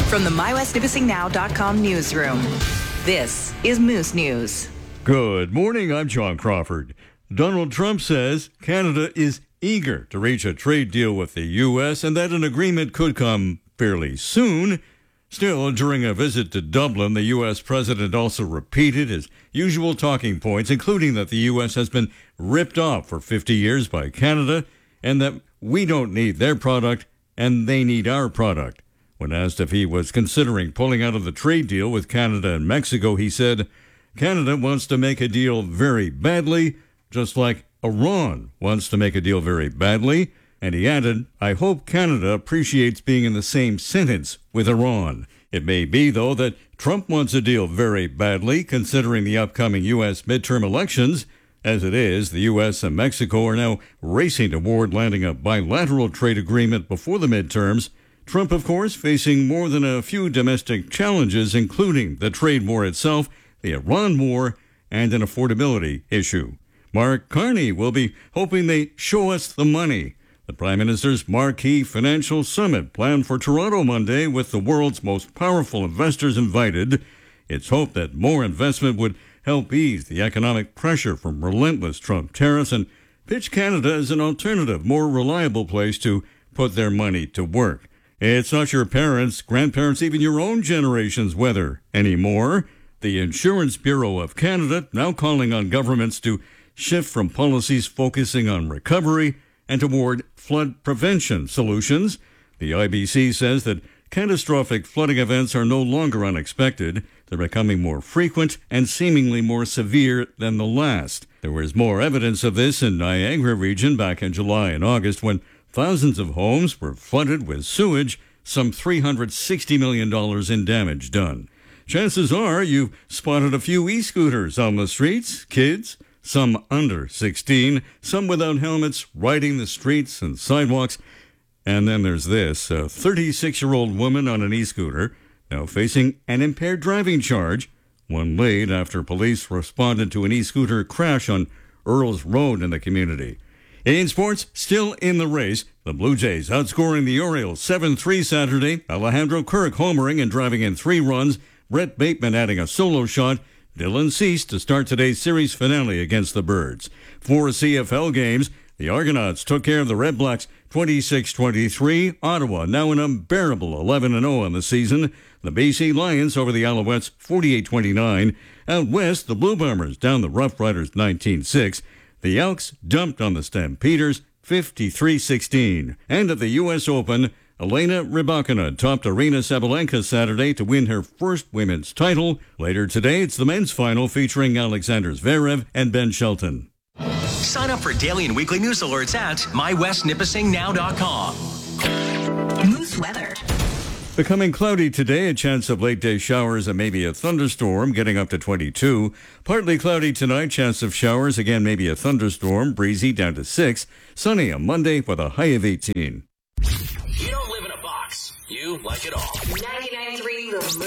From the MyWestNipissingNow.com newsroom, this is Moose News. Good morning, I'm John Crawford. Donald Trump says Canada is eager to reach a trade deal with the U.S. and that an agreement could come fairly soon. Still, during a visit to Dublin, the U.S. president also repeated his usual talking points, including that the U.S. has been ripped off for 50 years by Canada and that we don't need their product and they need our product. When asked if he was considering pulling out of the trade deal with Canada and Mexico, he said, Canada wants to make a deal very badly, just like Iran wants to make a deal very badly. And he added, I hope Canada appreciates being in the same sentence with Iran. It may be, though, that Trump wants a deal very badly, considering the upcoming U.S. midterm elections. As it is, the U.S. and Mexico are now racing toward landing a bilateral trade agreement before the midterms. Trump, of course, facing more than a few domestic challenges, including the trade war itself, the Iran war, and an affordability issue. Mark Carney will be hoping they show us the money. The Prime Minister's marquee financial summit planned for Toronto Monday with the world's most powerful investors invited. It's hoped that more investment would help ease the economic pressure from relentless Trump tariffs and pitch Canada as an alternative, more reliable place to put their money to work. It's not your parents, grandparents, even your own generation's weather anymore. The Insurance Bureau of Canada now calling on governments to shift from policies focusing on recovery and toward flood prevention solutions. The IBC says that catastrophic flooding events are no longer unexpected. They're becoming more frequent and seemingly more severe than the last. There was more evidence of this in Niagara region back in July and August when thousands of homes were flooded with sewage, some $360 million in damage done. Chances are you've spotted a few e-scooters on the streets, kids, some under 16, some without helmets, riding the streets and sidewalks. And then there's this, a 36-year-old woman on an e-scooter now facing an impaired driving charge, one laid after police responded to an e-scooter crash on Earls Road in the community. In sports, still in the race, the Blue Jays outscoring the Orioles 7-3 Saturday, Alejandro Kirk homering and driving in 3 runs, Brett Bateman adding a solo shot, Dylan Cease to start today's series finale against the Birds. 4 CFL games, the Argonauts took care of the Red Blacks 26-23. Ottawa now an unbearable 11-0 on the season. The BC Lions over the Alouettes 48-29. Out west, the Blue Bombers down the Rough Riders 19-6. The Elks dumped on the Stampeders 53-16. And at the U.S. Open, Elena Rybakina topped Aryna Sabalenka Saturday to win her first women's title. Later today, it's the men's final featuring Alexander Zverev and Ben Shelton. Sign up for daily and weekly news alerts at MyWestNipissingNow.com. Moose weather. Becoming cloudy today, a chance of late-day showers and maybe a thunderstorm, getting up to 22. Partly cloudy tonight, chance of showers, again maybe a thunderstorm, breezy down to 6. Sunny on Monday with a high of 18. You don't live in a box. You like it all. 99.3 The Moose.